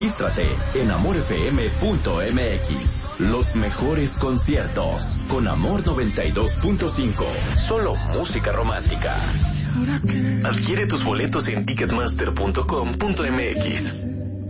Regístrate en amorfm.mx. Los mejores conciertos con Amor 92.5. Solo música romántica. Adquiere tus boletos en ticketmaster.com.mx.